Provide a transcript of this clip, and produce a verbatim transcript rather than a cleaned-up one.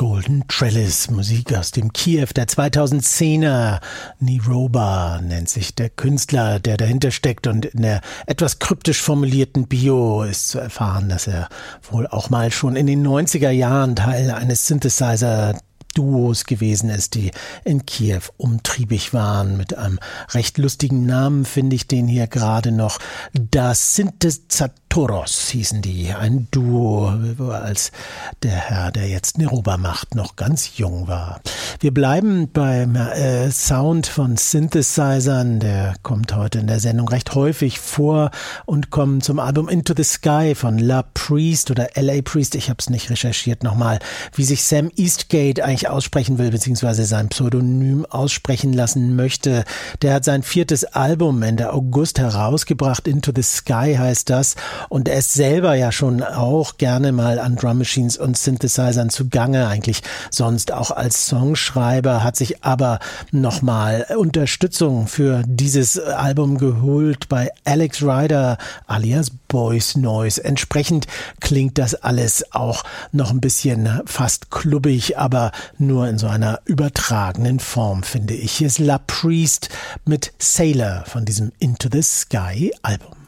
Golden Trellis, Musik aus dem Kiew der zweitausendzehner. Niroba nennt sich der Künstler, der dahinter steckt, und in der etwas kryptisch formulierten Bio ist zu erfahren, dass er wohl auch mal schon in den neunziger Jahren Teil eines Synthesizer Duos gewesen ist, die in Kiew umtriebig waren. Mit einem recht lustigen Namen finde ich den hier gerade noch. Das Synthesatoros hießen die. Ein Duo, als der Herr, der jetzt Niroba macht, noch ganz jung war. Wir bleiben beim äh, Sound von Synthesizern. Der kommt heute in der Sendung recht häufig vor, und kommen zum Album Into the Sky von La Priest oder L A Priest. Ich habe es nicht recherchiert nochmal, wie sich Sam Eastgate eigentlich aussprechen will, beziehungsweise sein Pseudonym aussprechen lassen möchte. Der hat sein viertes Album Ende August herausgebracht. Into the Sky heißt das. Und er ist selber ja schon auch gerne mal an Drum Machines und Synthesizern zugange, eigentlich sonst auch als Songschreiber, hat sich aber nochmal Unterstützung für dieses Album geholt bei Alex Rider alias Boys Noise. Entsprechend klingt das alles auch noch ein bisschen fast klubbig, aber nur in so einer übertragenen Form, finde ich. Hier ist La Priest mit Sailor von diesem Into the Sky Album.